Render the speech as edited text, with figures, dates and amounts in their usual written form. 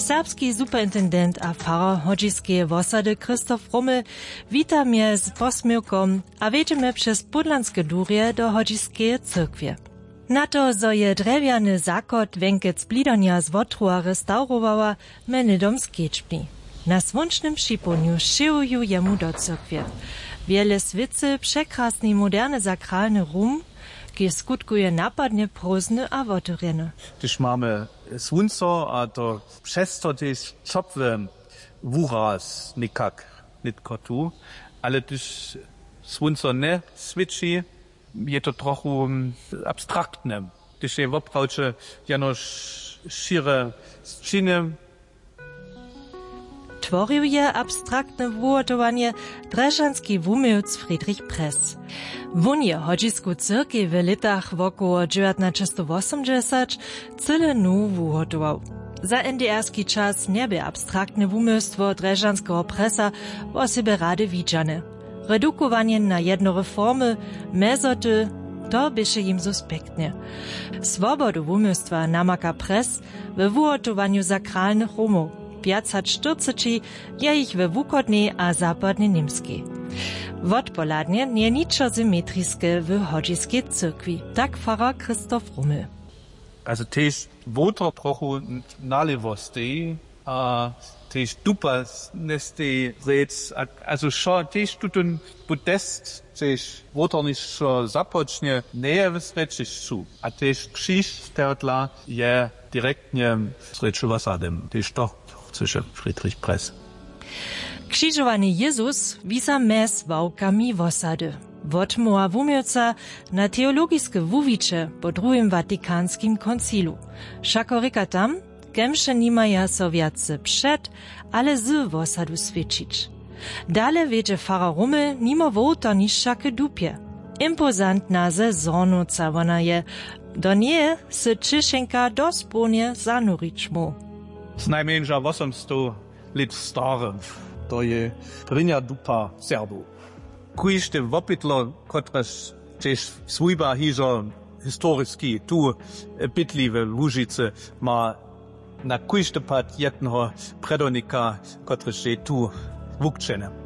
serbski superintendent a farar Hodźiskeje wosady Krzysztof Rummel wita mnie z posmiewkom a wiedziemy przez Podlanskie Durje do Hodźiskeje cyrkwie. Na to, zo je drewjany zakot wękec blidonia z wotruła restaurowała, meny dom skiečbni. Na słoncznym sziponiu szyjuju jemu do cyrkwie. Wiele swicy, przekrasny moderne sakralny rum, ki skutkuje napadnie próżny a wotorjeny. Gdyż mamy słońce, a to przez to też copwy wuraz nikak nitko ale gdyż słońce nie świeci, je to trochę abstraktne. Gdyż je woprawcze jano szire sciny. Tworzył je abstraktne wuotowanie dreżanski wumiłc Friedrich Press. Wun je Hodźisku cyrkwi w latach wokoło 1980 cyle nu wuotował. Za NDR-ski czas nie by abstraktne wumylstwo dreżanskiego presa o sobie rady widziane. Redukowanie na jednore formy, mezoty, to bysze im suspektnie. Swobodu wumylstwa namaka Press w wuotowaniu sakralnych rumów. 540 je ich we wukodnej a zapadnej Niemskiej. Wotpoladnie nie niczo symetriskie w Hodźiskiej cyrkwi, tak farar Krzysztof Rummel. Also też wotor trochę nalewosti, a też dupas neste rec, also schon też tutun budest, też wotor niż zapocznie näher wysreczyć a też krzyż tertla je direktnie sreczy wasadem, też to zwischen Friedrich Press. Krzyżowany Jezus wisa mes wałkami wosady. Wotmoa wumielca na teologiskie wuwicze po drugim Watykanskim koncilu. Szakoryka tam, kemsze nimaja so wiace przed, ale z wosadu świecić. Dale wiedzie farar Rummel nimo wołta niż szake dupie. Impozantna ze zornoca wona je, do nie se Czyšenka dospolnie zanurić mu. Z najmniejsza 800 lat starym, to je prynia dupa Serbu. Kujšte wopytlo, kotreż też swójba hiżo historyjski, tu bytliwe Łużyce ma na kujšte pad jednoho predonika, kotreż je tu wukczene.